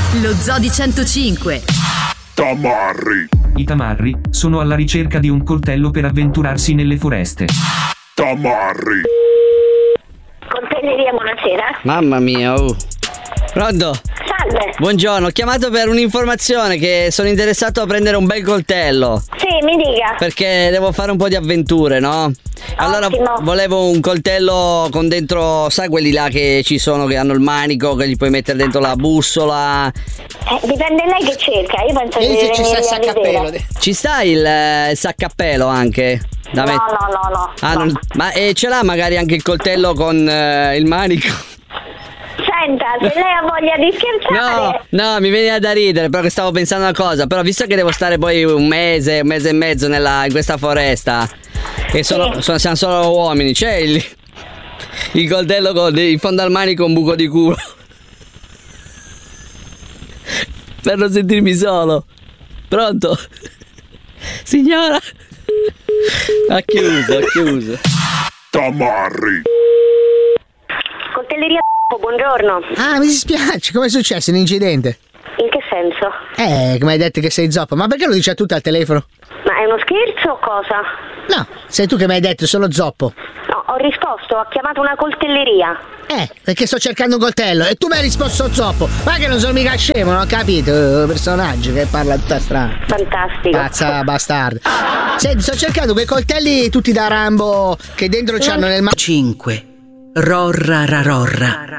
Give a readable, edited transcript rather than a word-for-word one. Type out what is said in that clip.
Lo Zoo di 105. Tamarri. I tamarri sono alla ricerca di un coltello per avventurarsi nelle foreste. Tamarri. Coltelleria, buonasera. Mamma mia, oh. Pronto? Salve. Buongiorno, ho chiamato per un'informazione che sono interessato a prendere un bel coltello. Sì, mi dica. Perché devo fare un po' di avventure, no? Allora volevo un coltello con dentro, sai quelli là che ci sono, che hanno il manico, che gli puoi mettere dentro la bussola. Dipende lei che cerca, io penso Vedi che se ci sta il venire a saccappello. vedere. Ci sta il saccappello anche? No. Ma ce l'ha magari anche il coltello con il manico? Senta, se lei ha voglia di scherzare. No, mi veniva da ridere, però che stavo pensando una cosa. Però visto che devo stare poi un mese e mezzo in questa foresta, e siamo solo uomini, c'è il coltello in fondo al manico un buco di culo per non sentirmi solo. Pronto? Signora? Ha chiuso. Tamarri. Coltelleria, buongiorno. Ah, mi dispiace, come è successo? Un incidente? In che senso? Come hai detto che sei zoppo, ma perché lo dici a tutti al telefono? Ma è uno scherzo o cosa? No, sei tu che mi hai detto solo zoppo. No, ho risposto, ho chiamato una coltelleria. Perché sto cercando un coltello e tu mi hai risposto zoppo. Ma che non sono mica scemo, non ho capito, personaggio che parla tutta strana. Fantastico. Pazza bastardo. Senti, sto cercando quei coltelli tutti da Rambo che dentro c'hanno nel 5. Rorra.